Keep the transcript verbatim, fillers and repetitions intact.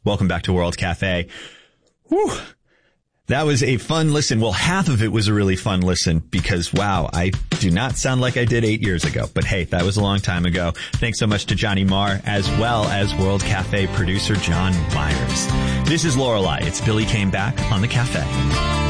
Welcome back to World Cafe. Whew. That was a fun listen. Well, half of it was a really fun listen because, wow, I do not sound like I did eight years ago. But hey, that was a long time ago. Thanks so much to Johnny Marr as well as World Cafe producer John Myers. This is Lorelei. It's Billy Came Back on the Cafe.